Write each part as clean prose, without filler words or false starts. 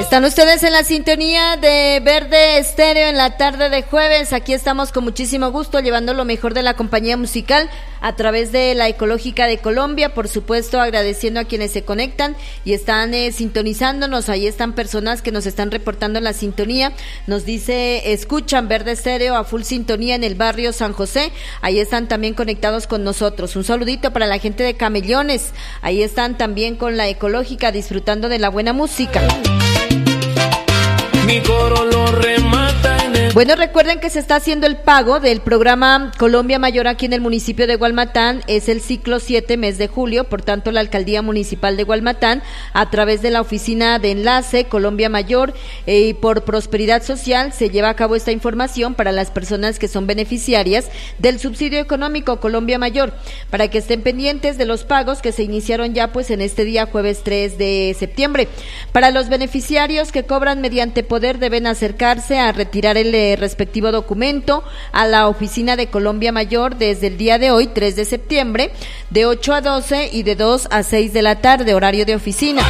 Están ustedes en la sintonía de Verde Estéreo en la tarde de jueves. Aquí estamos con muchísimo gusto llevando lo mejor de la compañía musical a través de la Ecológica de Colombia, por supuesto agradeciendo a quienes se conectan y están sintonizándonos. Ahí están personas que nos están reportando en la sintonía, nos dice, escuchan Verde Estéreo a full sintonía en el barrio San José, ahí están también conectados con nosotros. Un saludito para la gente de Camellones, ahí están también con la Ecológica disfrutando de la buena música. Mi coro lo remata en el... Bueno, recuerden que se está haciendo el pago del programa Colombia Mayor aquí en el municipio de Gualmatán. Es el ciclo 7, mes de julio, por tanto la Alcaldía Municipal de Gualmatán, a través de la Oficina de Enlace Colombia Mayor y por Prosperidad Social, se lleva a cabo esta información para las personas que son beneficiarias del subsidio económico Colombia Mayor, para que estén pendientes de los pagos que se iniciaron ya pues en este día jueves 3 de septiembre. Para los beneficiarios que cobran mediante poder, deben acercarse a retirar el respectivo documento a la Oficina de Colombia Mayor desde el día de hoy, 3 de septiembre, de 8 a 12 y de 2 a 6 de la tarde, horario de oficina.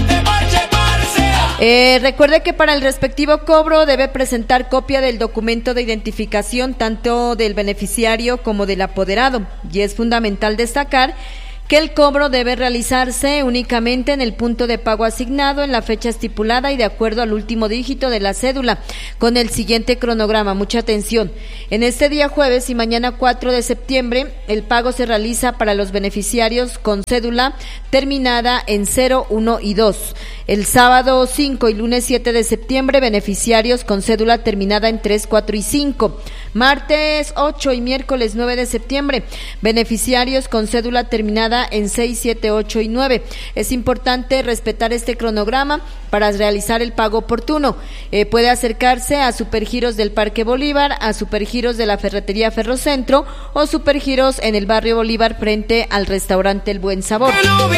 Recuerde que para el respectivo cobro debe presentar copia del documento de identificación tanto del beneficiario como del apoderado, y es fundamental destacar que el cobro debe realizarse únicamente en el punto de pago asignado en la fecha estipulada y de acuerdo al último dígito de la cédula, con el siguiente cronograma. Mucha atención. En este día jueves y mañana 4 de septiembre, el pago se realiza para los beneficiarios con cédula terminada en 0, 1 y 2. El sábado 5 y lunes 7 de septiembre, beneficiarios con cédula terminada en 3, 4 y 5. Martes 8 y miércoles 9 de septiembre, beneficiarios con cédula terminada en 6, 7, 8 y 9. Es importante respetar este cronograma para realizar el pago oportuno. Puede acercarse a Supergiros del Parque Bolívar, a Supergiros de la Ferretería Ferrocentro o Supergiros en el barrio Bolívar frente al restaurante El Buen Sabor.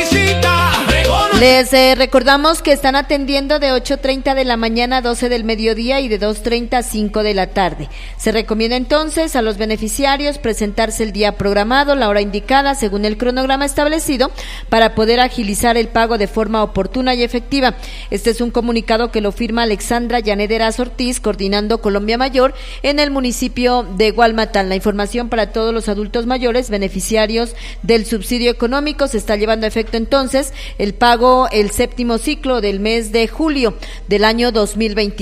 Les recordamos que están atendiendo de 8:30 de la mañana a 12 del mediodía y de 2:30 a 5 de la tarde. Se recomienda entonces a los beneficiarios presentarse el día programado, la hora indicada según el cronograma establecido para poder agilizar el pago de forma oportuna y efectiva. Este es un comunicado que lo firma Alexandra Yanederas Ortiz, coordinando Colombia Mayor en el municipio de Gualmatán. La información para todos los adultos mayores beneficiarios del subsidio económico. Se está llevando a efecto entonces el pago, el séptimo ciclo del mes de julio del año 2025.